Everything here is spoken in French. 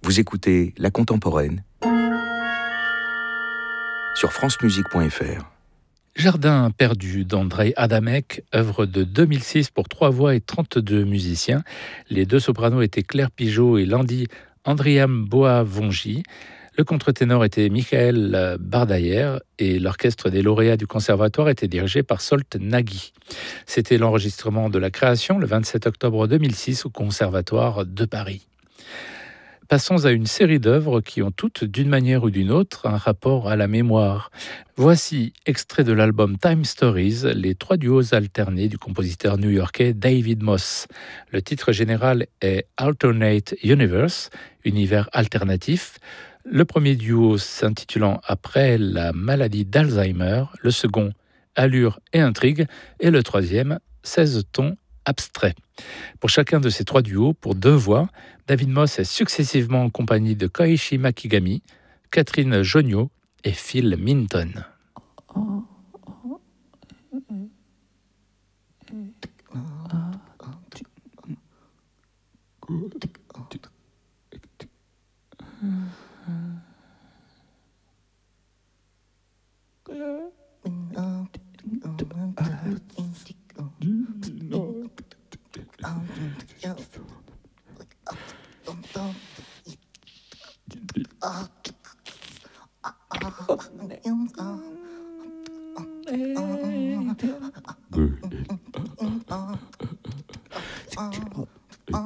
Vous écoutez La Contemporaine sur francemusique.fr. Jardin perdu d'Andrei Adamek, œuvre de 2006 pour 3 voix et 32 musiciens. Les deux sopranos étaient Claire Pigeot et Landi Andriam-Boavongi. Le contre-ténor était Michael Bardayer et l'orchestre des lauréats du conservatoire était dirigé par Solt Nagy. C'était l'enregistrement de la création le 27 octobre 2006 au Conservatoire de Paris. Passons à une série d'œuvres qui ont toutes, d'une manière ou d'une autre, un rapport à la mémoire. Voici, extrait de l'album Time Stories, les 3 duos alternés du compositeur new-yorkais David Moss. Le titre général est Alternate Universe, univers alternatif. Le premier duo s'intitulant Après la maladie d'Alzheimer, le second Allure et intrigue, et le troisième 16 tons abstraits. Pour chacun de ces 3 duos, pour 2 voix, David Moss est successivement en compagnie de Koichi Makigami, Catherine Jonio et Phil Minton.